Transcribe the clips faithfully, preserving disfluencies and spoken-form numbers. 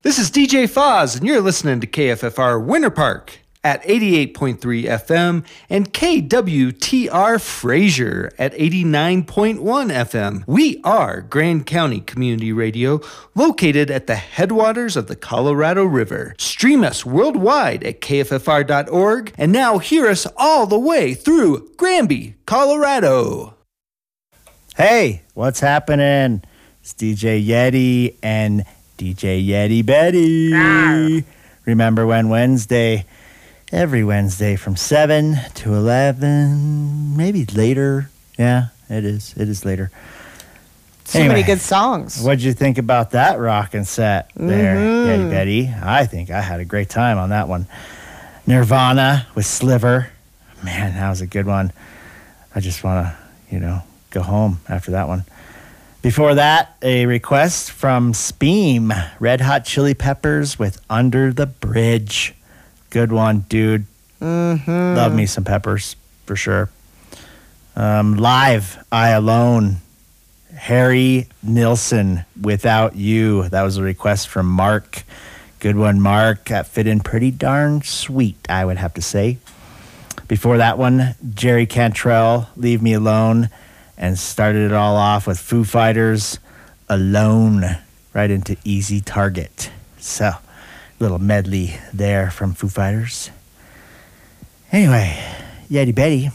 This is D J Foz, and you're listening to K F F R Winter Park at eighty-eight point three F M and K W T R Fraser at eighty-nine point one F M. We are Grand County Community Radio, located at the headwaters of the Colorado River. Stream us worldwide at K F F R dot org, and now hear us all the way through Granby, Colorado. Hey, what's happening? It's D J Yeti and D J Yeti Betty. Arr. Remember when Wednesday, every Wednesday from seven to eleven, maybe later. Yeah, it is. It is later. So anyway, many good songs. What'd you think about that rockin' set there, mm-hmm. Yeti Betty? I think I had a great time on that one. Nirvana with Sliver. Man, that was a good one. I just want to, you know, go home after that one. Before that, a request from Speem, Red Hot Chili Peppers with Under the Bridge. Good one, dude. Mm-hmm. Love me some Peppers, for sure. Um, live, I Alone, Harry Nilsson, Without You. That was a request from Mark. Good one, Mark. That fit in pretty darn sweet, I would have to say. Before that one, Jerry Cantrell, Leave Me Alone. And started it all off with Foo Fighters, Alone, right into Easy Target. So, little medley there from Foo Fighters. Anyway, Yeti Betty.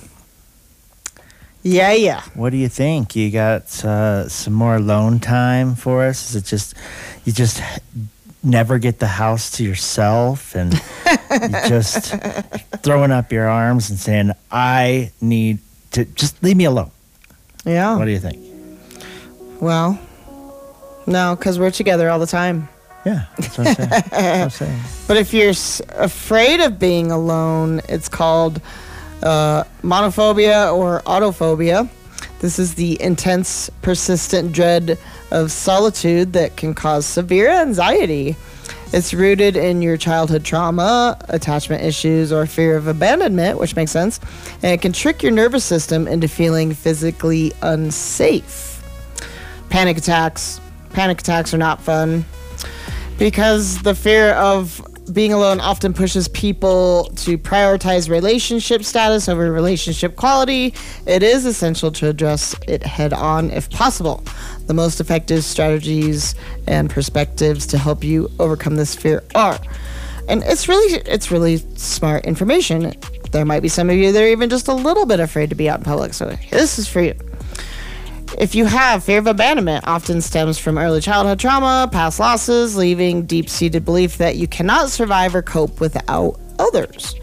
Yeah, yeah. What do you think? You got uh, some more alone time for us? Is it just, you just never get the house to yourself and you just throwing up your arms and saying, I need to, just leave me alone? Yeah. What do you think? Well, no, because we're together all the time. Yeah, that's what I'm saying. That's what I'm saying. But if you're s- afraid of being alone, it's called uh, monophobia or autophobia. This is the intense, persistent dread of solitude that can cause severe anxiety. It's rooted in your childhood trauma, attachment issues, or fear of abandonment, which makes sense. And it can trick your nervous system into feeling physically unsafe. Panic attacks. Panic attacks are not fun because the fear of being alone often pushes people to prioritize relationship status over relationship quality. It is essential to address it head on if possible. The most effective strategies and perspectives to help you overcome this fear are, and it's really it's really smart information. There might be some of you that are even just a little bit afraid to be out in public, so this is for you. If you have fear of abandonment, often stems from early childhood trauma, past losses, leaving deep-seated belief that you cannot survive or cope without others.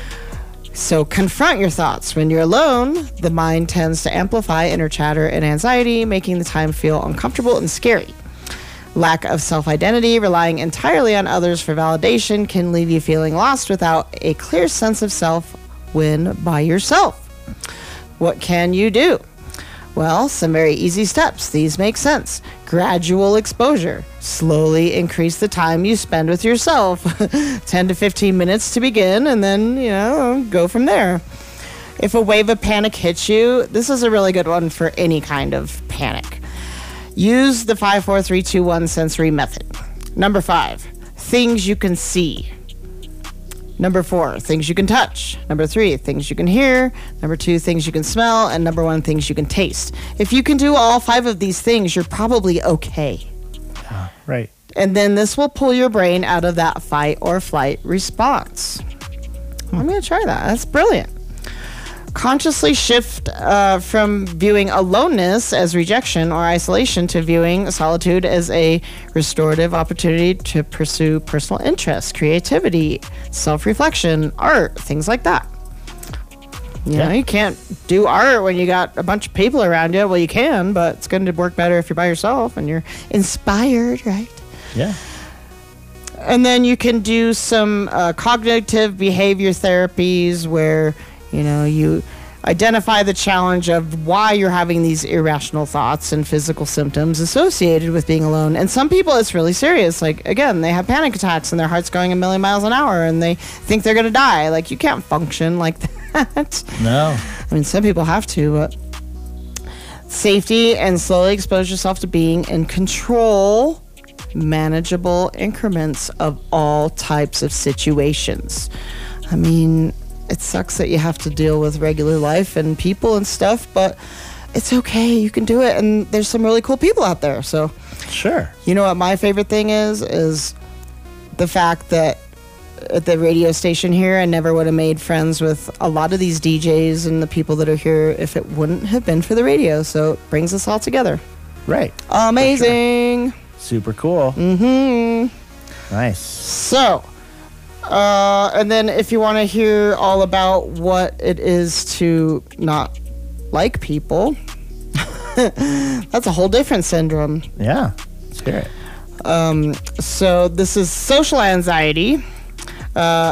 So confront your thoughts. When you're alone, the mind tends to amplify inner chatter and anxiety, making the time feel uncomfortable and scary. Lack of self-identity, relying entirely on others for validation, can leave you feeling lost without a clear sense of self when by yourself. What can you do? Well, some very easy steps. These make sense. Gradual exposure. Slowly increase the time you spend with yourself. ten to fifteen minutes to begin, and then, you know, go from there. If a wave of panic hits you, this is a really good one for any kind of panic. Use the five, four, three, two, one sensory method. Number five, things you can see. Number four, things you can touch. Number three, things you can hear. Number two, things you can smell. And number one, things you can taste. If you can do all five of these things, you're probably okay. Uh, right. And then this will pull your brain out of that fight or flight response. Hmm. I'm going to try that. That's brilliant. Consciously shift uh, from viewing aloneness as rejection or isolation to viewing solitude as a restorative opportunity to pursue personal interests, creativity, self-reflection, art, things like that. You yeah. know, you can't do art when you got a bunch of people around you. Well, you can, but it's going to work better if you're by yourself and you're inspired, right? Yeah. And then you can do some uh, cognitive behavior therapies where You know, you identify the challenge of why you're having these irrational thoughts and physical symptoms associated with being alone. And some people, it's really serious. Like, again, they have panic attacks and their heart's going a million miles an hour and they think they're going to die. Like, you can't function like that. No. I mean, some people have to, but safety and slowly expose yourself to being in control manageable increments of all types of situations. I mean, it sucks that you have to deal with regular life and people and stuff, but it's okay. You can do it. And there's some really cool people out there. So, Sure. you know what my favorite thing is? Is the fact that at the radio station here, I never would have made friends with a lot of these D Js and the people that are here if it wouldn't have been for the radio. So it brings us all together. Right. Amazing. Super cool. Mm-hmm. Nice. So, uh, and then if you want to hear all about what it is to not like people, that's a whole different syndrome. Yeah. Let's hear it. Um, so this is social anxiety, uh,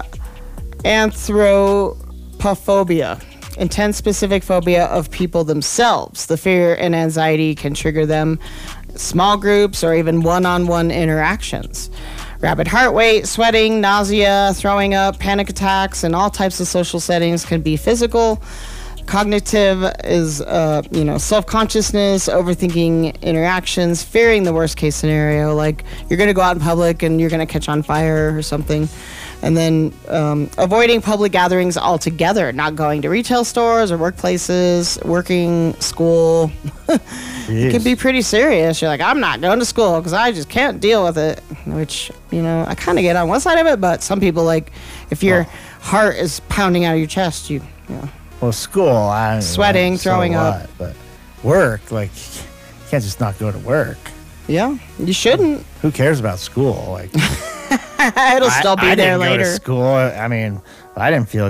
anthropophobia, intense specific phobia of people themselves. The fear and anxiety can trigger them, small groups, or even one-on-one interactions. Rapid heart rate, sweating, nausea, throwing up, panic attacks, and all types of social settings can be physical. Cognitive is, uh, you know, self-consciousness, overthinking interactions, fearing the worst-case scenario, like you're going to go out in public and you're going to catch on fire or something. And then um, avoiding public gatherings altogether, not going to retail stores or workplaces, working, school. It can be pretty serious. You're like, I'm not going to school because I just can't deal with it, which, you know, I kind of get on one side of it, but some people, like, if your Oh. heart is pounding out of your chest, you, you know. Well, school, I Sweating, so throwing up. what, but work, like, you can't just not go to work. Yeah, you shouldn't. Who cares about school? Like, It'll still be I, I there didn't later. Go to school. I mean, I didn't feel